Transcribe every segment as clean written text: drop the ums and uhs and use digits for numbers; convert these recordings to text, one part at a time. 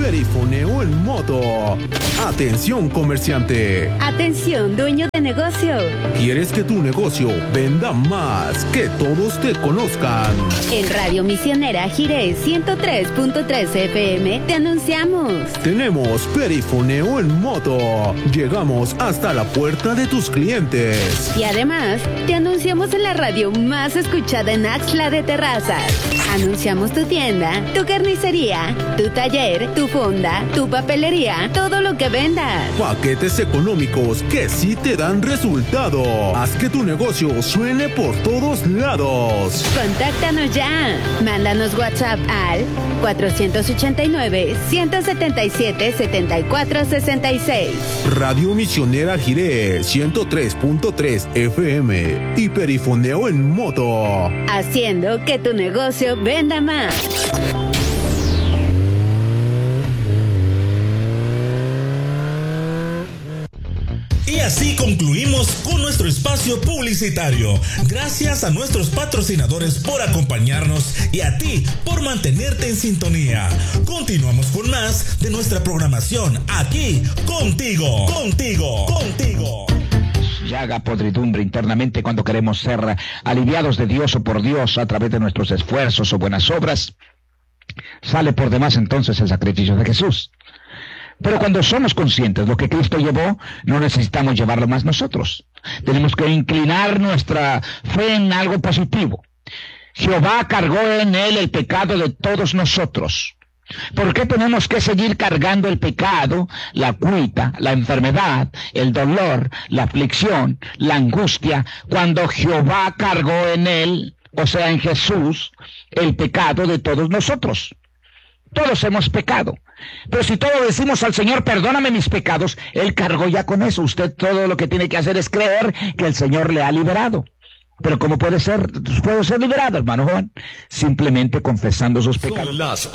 perifoneo en moto. Atención, comerciante. Atención, dueño de negocio. ¿Quieres que tu negocio venda más, que todos te conozcan? En Radio Misionera Jiré 103.3 FM te anunciamos. Tenemos perifoneo en moto. Llegamos hasta la puerta de tus clientes. Y además, te anunciamos en la radio más escuchada en Axtla de Terrazas. Anunciamos tu tienda, tu carnicería, tu taller, tu fonda, tu papelería, todo lo que vendas. Paquetes económicos que sí te dan resultado. Haz que tu negocio suene por todos lados. Contáctanos ya. Mándanos WhatsApp al 489-177-7466. Radio Misionera Jiré 103.3 FM y perifoneo en moto. Haciendo que tu negocio venda más. Y así concluimos con nuestro espacio publicitario. Gracias a nuestros patrocinadores por acompañarnos y a ti por mantenerte en sintonía. Continuamos con más de nuestra programación aquí contigo. Llaga, podridumbre internamente cuando queremos ser aliviados de Dios o por Dios a través de nuestros esfuerzos o buenas obras. Sale por demás entonces el sacrificio de Jesús. Pero cuando somos conscientes de lo que Cristo llevó, no necesitamos llevarlo más nosotros. Tenemos que inclinar nuestra fe en algo positivo. Jehová cargó en él el pecado de todos nosotros. ¿Por qué tenemos que seguir cargando el pecado, la culpa, la enfermedad, el dolor, la aflicción, la angustia, cuando Jehová cargó en él, o sea, en Jesús, el pecado de todos nosotros? Todos hemos pecado. Pero si todos decimos al Señor, perdóname mis pecados, Él cargó ya con eso. Usted todo lo que tiene que hacer es creer que el Señor le ha liberado. Pero ¿cómo puede ser liberado, hermano Juan? Simplemente confesando sus pecados. Son las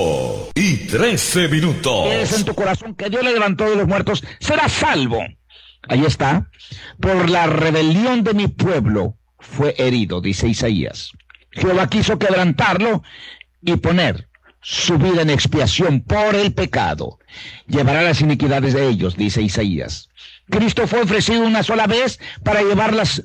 8:13. Crees en tu corazón que Dios le levantó de los muertos, serás salvo. Ahí está. Por la rebelión de mi pueblo fue herido, dice Isaías. Jehová quiso quebrantarlo y poner su vida en expiación por el pecado. Llevará las iniquidades de ellos, dice Isaías. Cristo fue ofrecido una sola vez para llevar los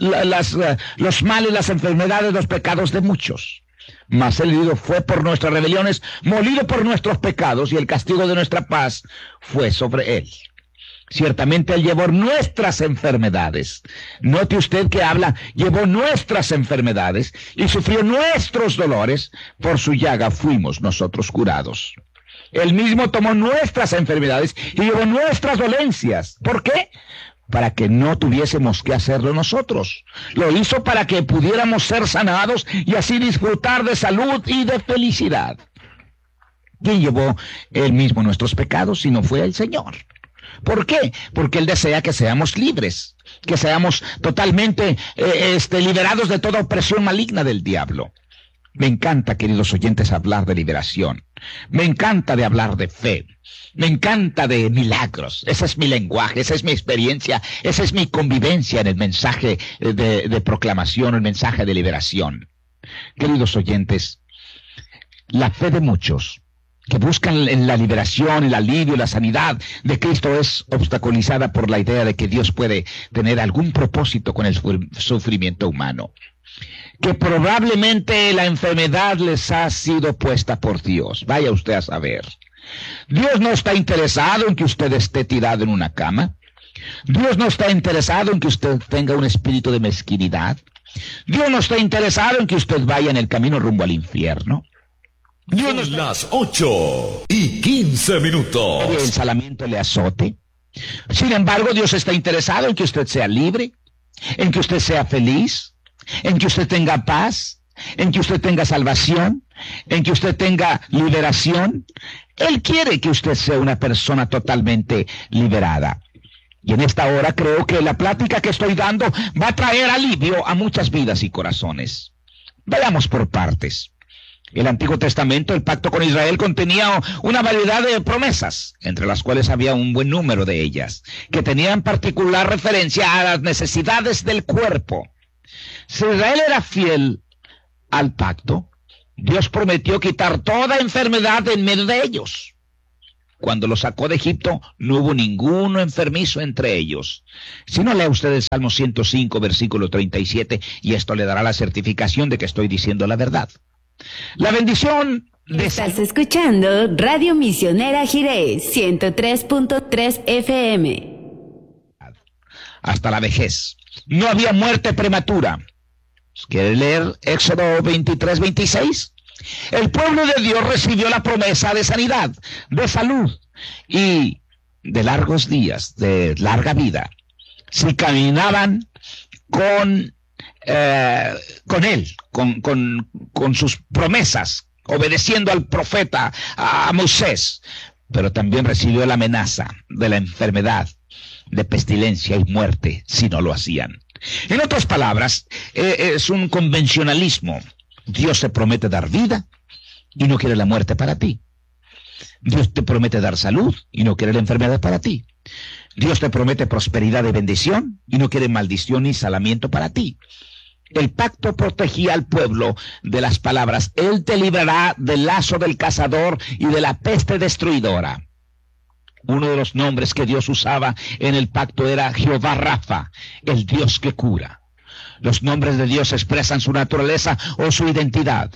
males, las enfermedades, los pecados de muchos. Mas el herido fue por nuestras rebeliones, molido por nuestros pecados, y el castigo de nuestra paz fue sobre él. Ciertamente él llevó nuestras enfermedades. Note usted que habla, llevó nuestras enfermedades y sufrió nuestros dolores. Por su llaga fuimos nosotros curados. Él mismo tomó nuestras enfermedades y llevó nuestras dolencias. ¿Por qué? Para que no tuviésemos que hacerlo nosotros. Lo hizo para que pudiéramos ser sanados y así disfrutar de salud y de felicidad. ¿Quién llevó él mismo nuestros pecados si no fue el Señor? ¿Por qué? Porque Él desea que seamos libres, que seamos totalmente liberados de toda opresión maligna del diablo. Me encanta, queridos oyentes, hablar de liberación. Me encanta de hablar de fe. Me encanta de milagros. Ese es mi lenguaje, esa es mi experiencia, esa es mi convivencia en el mensaje de proclamación, el mensaje de liberación. Queridos oyentes, la fe de muchos que buscan en la liberación, el alivio, la sanidad de Cristo es obstaculizada por la idea de que Dios puede tener algún propósito con el sufrimiento humano. Que probablemente la enfermedad les ha sido puesta por Dios. Vaya usted a saber. Dios no está interesado en que usted esté tirado en una cama. Dios no está interesado en que usted tenga un espíritu de mezquinidad. Dios no está interesado en que usted vaya en el camino rumbo al infierno. Son las 8:15. El salamiento le azote. Sin embargo, Dios está interesado en que usted sea libre, en que usted sea feliz, en que usted tenga paz, en que usted tenga salvación, en que usted tenga liberación. Él quiere que usted sea una persona totalmente liberada. Y en esta hora creo que la plática que estoy dando va a traer alivio a muchas vidas y corazones. Vayamos por partes. El Antiguo Testamento, el pacto con Israel, contenía una variedad de promesas, entre las cuales había un buen número de ellas, que tenían particular referencia a las necesidades del cuerpo. Si Israel era fiel al pacto, Dios prometió quitar toda enfermedad en medio de ellos. cuando los sacó de Egipto, no hubo ninguno enfermizo entre ellos. Si no, lea usted el Salmo 105, versículo 37, y esto le dará la certificación de que estoy diciendo la verdad. La bendición de... Estás escuchando Radio Misionera Jiré, 103.3 FM. Hasta la vejez. No había muerte prematura. ¿Quiere leer Éxodo 23, 26? El pueblo de Dios recibió la promesa de sanidad, de salud y de largos días, de larga vida, si caminaban con él, con sus promesas, obedeciendo al profeta, a Moisés. Pero también recibió la amenaza de la enfermedad, de pestilencia y muerte si no lo hacían. En otras palabras, es un convencionalismo. Dios te promete dar vida y no quiere la muerte para ti. Dios te promete dar salud y no quiere la enfermedad para ti. Dios te promete prosperidad y bendición y no quiere maldición ni salamiento para ti. El pacto protegía al pueblo de las palabras: Él te librará del lazo del cazador y de la peste destruidora. Uno de los nombres que Dios usaba en el pacto era Jehová Rafa, el Dios que cura. Los nombres de Dios expresan su naturaleza o su identidad.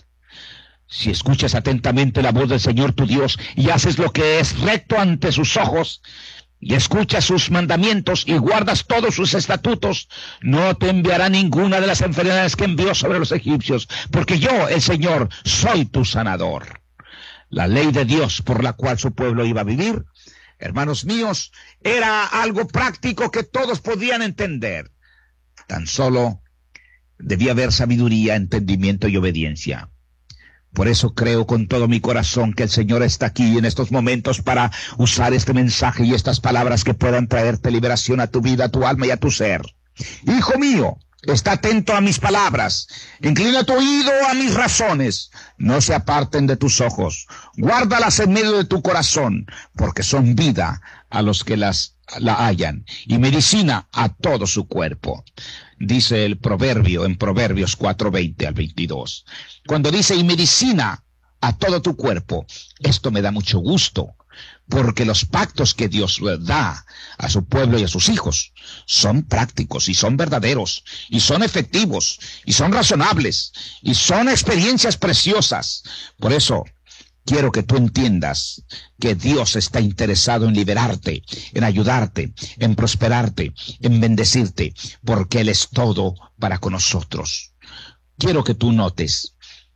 Si escuchas atentamente la voz del Señor tu Dios y haces lo que es recto ante sus ojos, y escuchas sus mandamientos y guardas todos sus estatutos, no te enviará ninguna de las enfermedades que envió sobre los egipcios, porque yo, el Señor, soy tu sanador. La ley de Dios por la cual su pueblo iba a vivir, hermanos míos, era algo práctico que todos podían entender. Tan solo debía haber sabiduría, entendimiento y obediencia. Por eso creo con todo mi corazón que el Señor está aquí en estos momentos para usar este mensaje y estas palabras que puedan traerte liberación a tu vida, a tu alma y a tu ser. Hijo mío, está atento a mis palabras, inclina tu oído a mis razones, no se aparten de tus ojos, guárdalas en medio de tu corazón, porque son vida a los que la hallan y medicina a todo su cuerpo. Dice el proverbio en Proverbios 4:20 al 22. Cuando dice y medicina a todo tu cuerpo, esto me da mucho gusto, porque los pactos que Dios da a su pueblo y a sus hijos son prácticos y son verdaderos y son efectivos y son razonables y son experiencias preciosas. Por eso quiero que tú entiendas que Dios está interesado en liberarte, en ayudarte, en prosperarte, en bendecirte, porque Él es todo para con nosotros. Quiero que tú notes.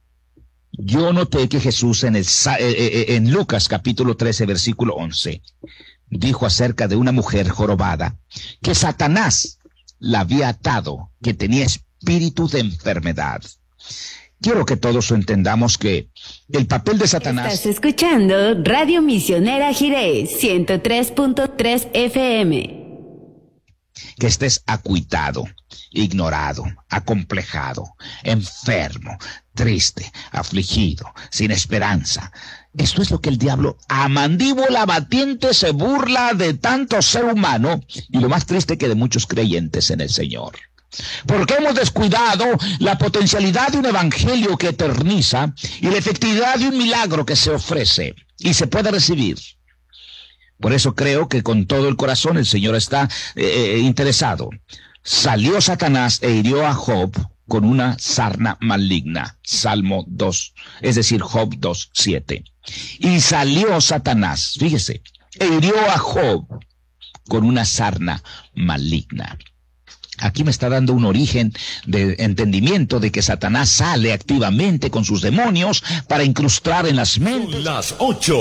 Yo noté que Jesús en Lucas capítulo 13, versículo 11, dijo acerca de una mujer jorobada que Satanás la había atado, que tenía espíritu de enfermedad. Quiero que todos entendamos que el papel de Satanás... Estás escuchando Radio Misionera Jiré, 103.3 FM. Que estés acuitado, ignorado, acomplejado, enfermo, triste, afligido, sin esperanza. Esto es lo que el diablo a mandíbula batiente se burla de tanto ser humano y lo más triste que de muchos creyentes en el Señor. Porque hemos descuidado la potencialidad de un evangelio que eterniza y la efectividad de un milagro que se ofrece y se puede recibir. Por eso creo que con todo el corazón el Señor está interesado. Salió Satanás e hirió a Job con una sarna maligna. Salmo 2, es decir, Job 2:7. Y salió Satanás, fíjese, e hirió a Job con una sarna maligna. Aquí me está dando un origen de entendimiento de que Satanás sale activamente con sus demonios para incrustar en las mentes. Son las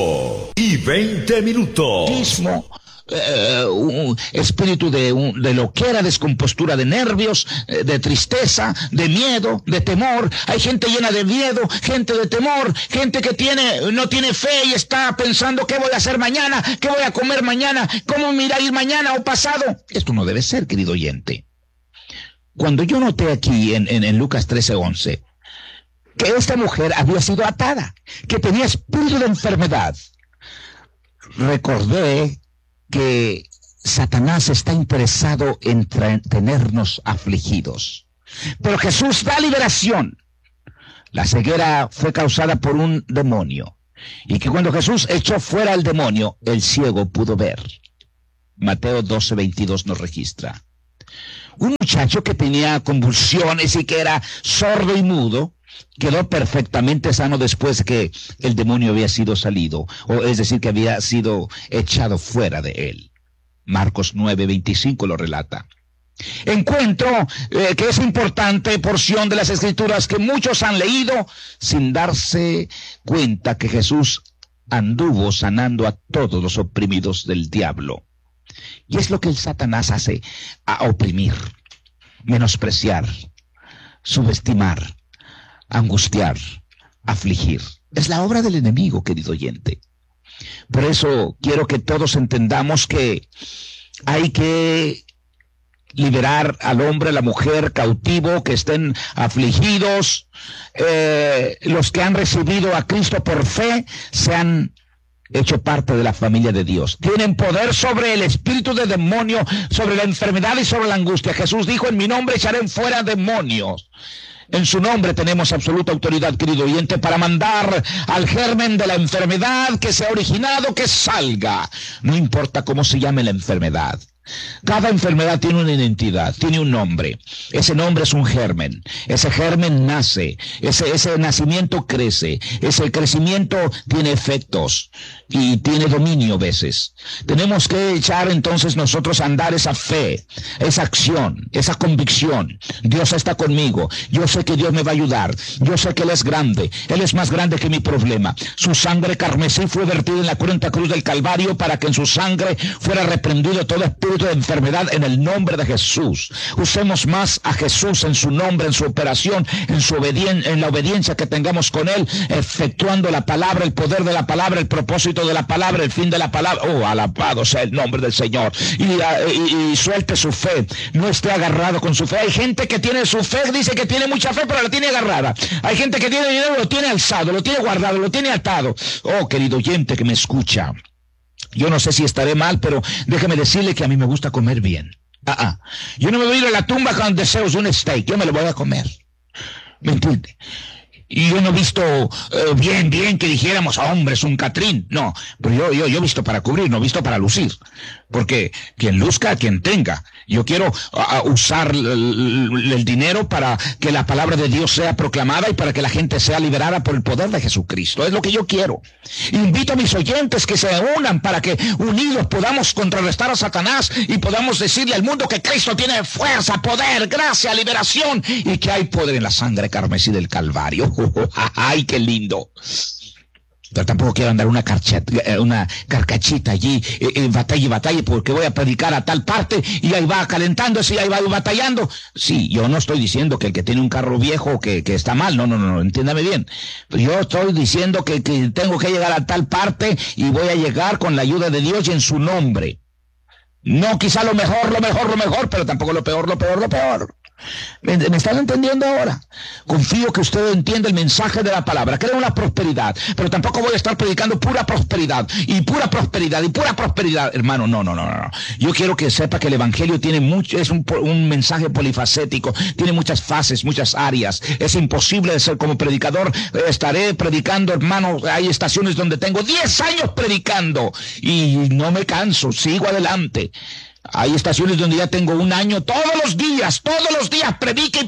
8:20. Un espíritu de loquera, descompostura de nervios, de tristeza, de miedo, de temor. Hay gente llena de miedo, gente de temor, gente que no tiene fe y está pensando qué voy a hacer mañana, qué voy a comer mañana, cómo me irá a ir mañana o pasado. Esto no debe ser, querido oyente. Cuando yo noté aquí en Lucas 13:11 que esta mujer había sido atada, que tenía espíritu de enfermedad, recordé que Satanás está interesado en tenernos afligidos. Pero Jesús da liberación. La ceguera fue causada por un demonio. y que cuando Jesús echó fuera al demonio, el ciego pudo ver. Mateo 12:22 nos registra. Un muchacho que tenía convulsiones y que era sordo y mudo, quedó perfectamente sano después de que el demonio había sido salido, o es decir, que había sido echado fuera de él. Marcos 9:25 lo relata. Encuentro que es importante porción de las Escrituras que muchos han leído sin darse cuenta que Jesús anduvo sanando a todos los oprimidos del diablo. Y es lo que el Satanás hace, a oprimir, menospreciar, subestimar, angustiar, afligir. Es la obra del enemigo, querido oyente. Por eso quiero que todos entendamos que hay que liberar al hombre, a la mujer cautivo, que estén afligidos. Los que han recibido a Cristo por fe se han hecho parte de la familia de Dios. Tienen poder sobre el espíritu de demonio, sobre la enfermedad y sobre la angustia. Jesús dijo: en mi nombre echaré fuera demonios. En su nombre tenemos absoluta autoridad, querido oyente, para mandar al germen de la enfermedad que se ha originado que salga. No importa cómo se llame la enfermedad. Cada enfermedad tiene una identidad, tiene un nombre. Ese nombre es un germen. Ese germen nace, ese nacimiento crece, ese crecimiento tiene efectos y tiene dominio a veces. Tenemos que echar entonces nosotros a andar esa fe, esa acción, esa convicción. Dios está conmigo, yo sé que Dios me va a ayudar, yo sé que Él es grande, Él es más grande que mi problema. Su sangre carmesí fue vertida en la cruenta cruz del Calvario para que en su sangre fuera reprendido todo espíritu de enfermedad en el nombre de Jesús. Usemos más a Jesús en su nombre, en su operación, en la obediencia que tengamos con Él, efectuando la palabra, el poder de la palabra, el propósito de la palabra, el fin de la palabra. Oh, alabado sea el nombre del Señor. Y suelte su fe, no esté agarrado con su fe. Hay gente que tiene su fe, dice que tiene mucha fe, pero la tiene agarrada. Hay gente que tiene dinero, lo tiene alzado, lo tiene guardado, lo tiene atado. Oh, querido oyente que me escucha, yo no sé si estaré mal, pero déjeme decirle que a mí me gusta comer bien. Yo no me voy a ir a la tumba con deseos de un steak, yo me lo voy a comer. ¿Me entiende? Y yo no he visto bien que dijéramos, hombre, es un Catrín. No, pero yo he visto para cubrir, no he visto para lucir. Porque quien luzca, quien tenga. Yo quiero usar el dinero para que la palabra de Dios sea proclamada y para que la gente sea liberada por el poder de Jesucristo. Es lo que yo quiero. Invito a mis oyentes que se unan para que unidos podamos contrarrestar a Satanás y podamos decirle al mundo que Cristo tiene fuerza, poder, gracia, liberación y que hay poder en la sangre carmesí del Calvario. ¡Ay, qué lindo! Pero tampoco quiero andar una carcachita allí, batalla, porque voy a predicar a tal parte y ahí va calentándose y ahí va batallando. Sí, yo no estoy diciendo que el que tiene un carro viejo que está mal, no, entiéndame bien. Yo estoy diciendo que tengo que llegar a tal parte y voy a llegar con la ayuda de Dios y en su nombre. No quizá lo mejor, pero tampoco lo peor. ¿Me están entendiendo ahora? Confío que usted entienda el mensaje de la palabra. Creo en la prosperidad, pero tampoco voy a estar predicando pura prosperidad, hermano. No. Yo quiero que sepa que el evangelio tiene es un mensaje polifacético, tiene muchas fases, muchas áreas. Es imposible de ser como predicador. Estaré predicando, hermano. Hay estaciones donde tengo 10 años predicando y no me canso, sigo adelante. Hay estaciones donde ya tengo un año, todos los días, predique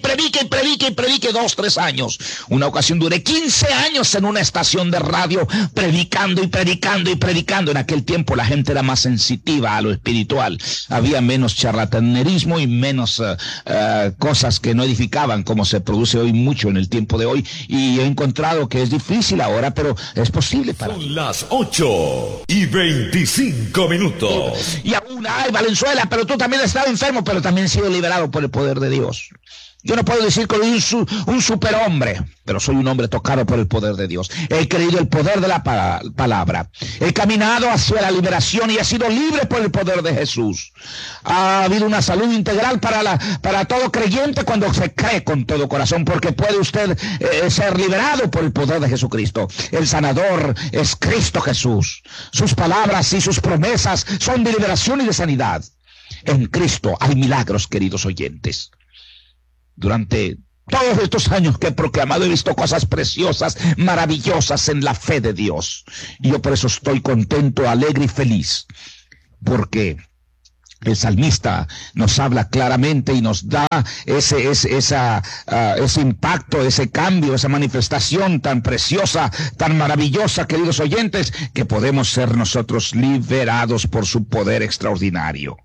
2, 3 años. Una ocasión duré 15 años en una estación de radio, predicando. En aquel tiempo la gente era más sensitiva a lo espiritual. Había menos charlatanerismo y menos cosas que no edificaban, como se produce hoy mucho en el tiempo de hoy. Y he encontrado que es difícil ahora, pero es posible para mí. Son las 8:25. Y aún hay Valenzuela, pero tú también has estado enfermo, pero también has sido liberado por el poder de Dios. Yo no puedo decir que soy un superhombre, pero soy un hombre tocado por el poder de Dios. He creído el poder de la palabra. He caminado hacia la liberación y he sido libre por el poder de Jesús. Ha habido una salud integral para todo creyente cuando se cree con todo corazón, porque puede usted ser liberado por el poder de Jesucristo. El sanador es Cristo Jesús. Sus palabras y sus promesas son de liberación y de sanidad. En Cristo hay milagros, queridos oyentes. Durante Todos estos años que he proclamado he visto cosas preciosas, maravillosas en la fe de Dios. Y yo por eso estoy contento, alegre y feliz. Porque el salmista nos habla claramente y nos da ese impacto, ese cambio, esa manifestación tan preciosa, tan maravillosa, queridos oyentes, que podemos ser nosotros liberados por su poder extraordinario.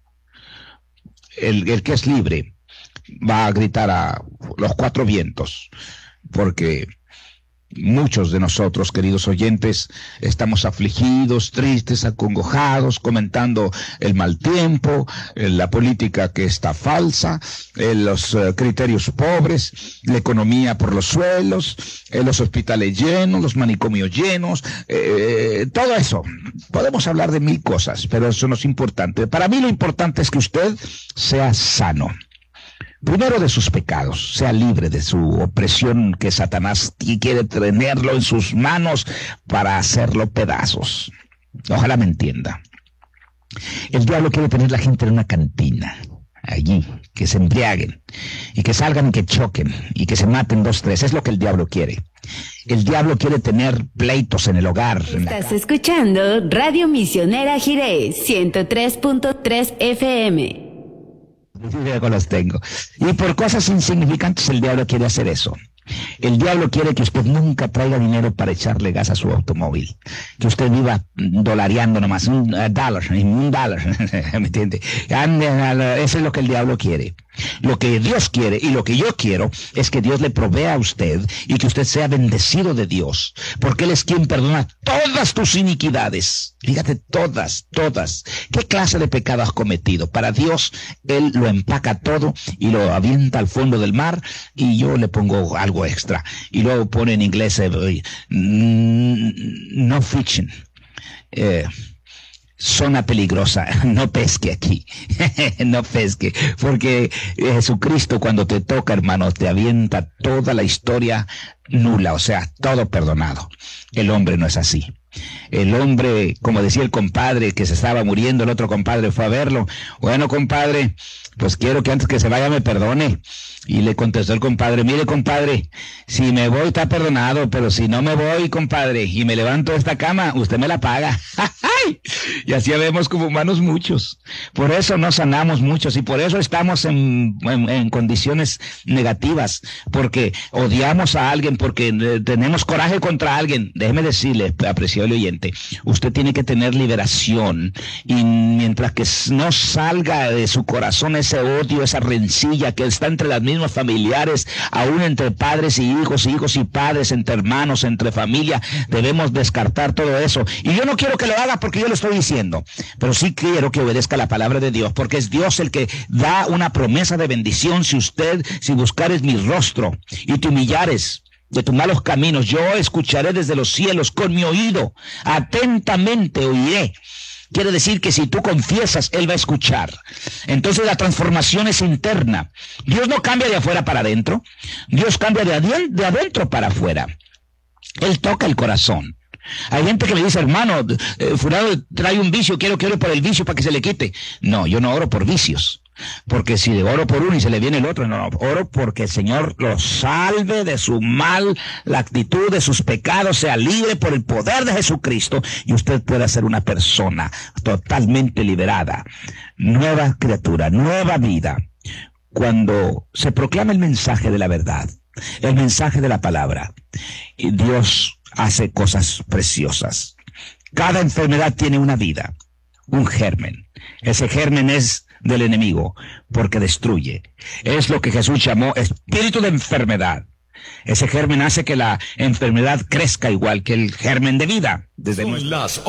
El que es libre va a gritar a los cuatro vientos, porque muchos de nosotros, queridos oyentes, estamos afligidos, tristes, acongojados, comentando el mal tiempo, la política que está falsa, los criterios pobres, la economía por los suelos, los hospitales llenos, los manicomios llenos, todo eso. Podemos hablar de mil cosas, pero eso no es importante. Para mí lo importante es que usted sea sano. Primero de sus pecados, sea libre de su opresión que Satanás quiere tenerlo en sus manos para hacerlo pedazos. Ojalá me entienda. El diablo quiere tener la gente en una cantina, allí, que se embriaguen, y que salgan y que choquen, y que se maten 2, 3, es lo que el diablo quiere. El diablo quiere tener pleitos en el hogar. Estás escuchando Radio Misionera Jiré, 103.3 FM. Los tengo. Y por cosas insignificantes el diablo quiere hacer eso. El diablo quiere que usted nunca traiga dinero para echarle gas a su automóvil. Que usted viva dolareando nomás, un dólar, ¿me entiende? Eso es lo que el diablo quiere. Lo que Dios quiere y lo que yo quiero es que Dios le provea a usted y que usted sea bendecido de Dios, porque Él es quien perdona todas tus iniquidades. Fíjate, todas. ¿Qué clase de pecado has cometido? Para Dios, Él lo empaca todo y lo avienta al fondo del mar, y yo le pongo algo extra. Y luego pone en inglés, no fishing. Zona peligrosa, no pesque aquí, no pesque, porque Jesucristo cuando te toca, hermano, te avienta toda la historia nula, o sea, todo perdonado. El hombre no es así. El hombre, como decía el compadre que se estaba muriendo, el otro compadre fue a verlo. Bueno, compadre, pues quiero que antes que se vaya me perdone. Y le contestó el compadre, mire, compadre, si me voy está perdonado, pero si no me voy, compadre, y me levanto de esta cama, usted me la paga. Y así vemos como humanos muchos. Por eso no sanamos muchos y por eso estamos en condiciones negativas, porque odiamos a alguien, porque tenemos coraje contra alguien. Déjeme decirle, apreciable oyente, usted tiene que tener liberación, y mientras que no salga de su corazón ese odio, esa rencilla que está entre las mismas familiares, aún entre padres y hijos y padres, entre hermanos, entre familia, debemos descartar todo eso. Y yo no quiero que lo haga porque yo lo estoy diciendo, pero sí quiero que obedezca la palabra de Dios, porque es Dios el que da una promesa de bendición. Si buscares mi rostro y te humillares de tus malos caminos, yo escucharé desde los cielos, con mi oído atentamente oiré. Quiere decir que si tú confiesas, Él va a escuchar. Entonces la transformación es interna. Dios no cambia de afuera para adentro, Dios cambia de adentro para afuera. Él toca el corazón. Hay gente que me dice, hermano, fulano trae un vicio, quiero que ore por el vicio para que se le quite. No, yo no oro por vicios, porque si le oro por uno y se le viene el otro, no, oro porque el Señor lo salve de su mal, la actitud de sus pecados, sea libre por el poder de Jesucristo, y usted pueda ser una persona totalmente liberada, nueva criatura, nueva vida. Cuando se proclama el mensaje de la verdad, el mensaje de la palabra, Dios hace cosas preciosas. Cada enfermedad tiene una vida, un germen. Ese germen es del enemigo, porque destruye. Es lo que Jesús llamó espíritu de enfermedad. Ese germen hace que la enfermedad crezca igual que el germen de vida. Son las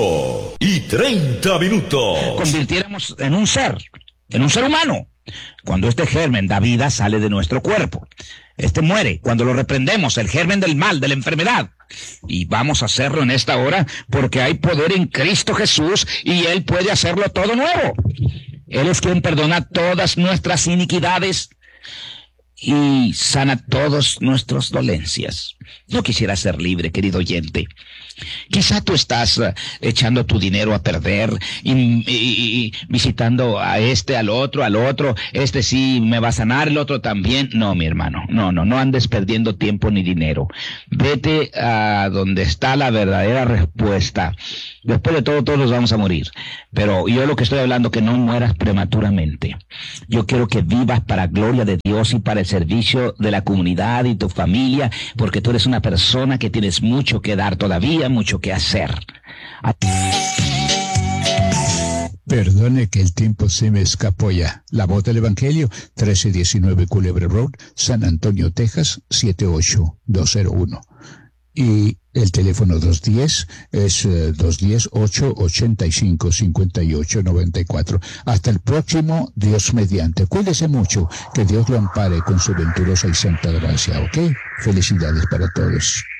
8:30. Convirtiéramos en un ser humano. Cuando este germen da vida, sale de nuestro cuerpo. Este muere cuando lo reprendemos, el germen del mal, de la enfermedad. Y vamos a hacerlo en esta hora, porque hay poder en Cristo Jesús y Él puede hacerlo todo nuevo. Él es quien perdona todas nuestras iniquidades y sana todas nuestras dolencias. Yo quisiera ser libre, querido oyente. Quizá tú estás echando tu dinero a perder y visitando a al otro, este sí me va a sanar, el otro también. No, mi hermano, no andes perdiendo tiempo ni dinero. Vete a donde está la verdadera respuesta. Después de todo, todos vamos a morir. Pero yo lo que estoy hablando, que no mueras prematuramente. Yo quiero que vivas para gloria de Dios y para el servicio de la comunidad y tu familia, porque tú eres una persona que tienes mucho que dar todavía, mucho que hacer. Perdone que el tiempo se me escapó ya. La Voz del Evangelio, 1319 Culebra Road, San Antonio, Texas, 78201. Y el teléfono 210 es 210-885-5894. Hasta el próximo, Dios mediante. Cuídese mucho, que Dios lo ampare con su venturosa y santa gracia, ¿ok? Felicidades para todos.